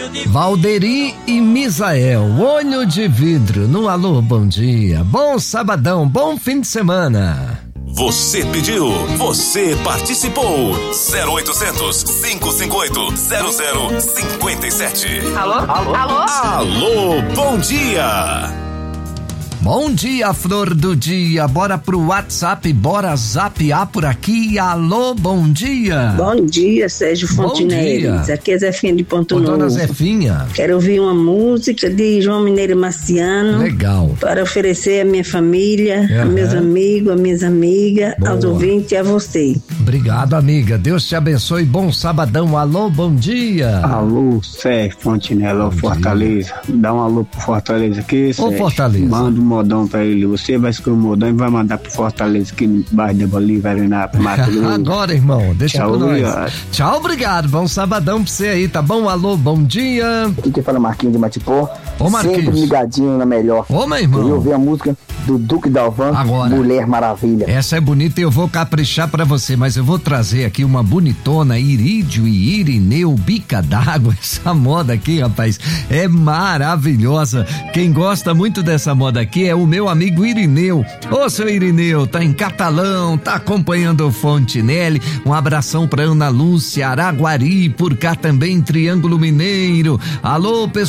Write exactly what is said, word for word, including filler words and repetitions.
Valderi e Misael, Olho de Vidro, no Alô Bom Dia. Bom sabadão, bom fim de semana. Você pediu, você participou. zero oitocentos, cinco cinco oito, zero zero cinco sete. Alô? Alô? Alô? Alô, bom dia. Bom dia, flor do dia. Bora pro WhatsApp, bora zapear por aqui. Alô, bom dia. Bom dia, Sérgio Fontinelli. Aqui é Zefinha de Ponto Novo. Dona Zefinha. Quero ouvir uma música de João Mineiro Marciano. Legal. Para oferecer à minha família, uhum. a meus amigos, a minhas amigas, Boa. aos ouvintes e a você. Obrigado, amiga. Deus te abençoe. Bom sabadão. Alô, bom dia. Alô, Sérgio Fontinelli, alô, Fortaleza. Dá um alô pro Fortaleza aqui, Sérgio. Ô, Fortaleza. Manda um modão pra ele. Você vai escolher o modão e vai mandar pro Fortaleza aqui no bairro da Bolívia, na Mato Grosso. Agora, irmão, deixa Tchau, com nós. obrigado. Tchau, obrigado. Bom sabadão pra você aí, tá bom? Alô, bom dia. Aqui quem fala Marquinhos de Matipó. Ô, Marquinhos. Sempre ligadinho na melhor. Ô, meu irmão. Eu ouvi a música do Duque Dalvan, Agora. Mulher Maravilha. Essa é bonita e eu vou caprichar pra você, mas eu vou trazer aqui uma bonitona, Irídio e Irineu, bica d'água. Essa moda aqui, rapaz, é maravilhosa. Quem gosta muito dessa moda aqui é o meu amigo Irineu. Ô, seu Irineu, tá em Catalão, tá acompanhando o Fontinelli. Um abração pra Ana Lúcia, Araguari, por cá também, Triângulo Mineiro. Alô, pessoal.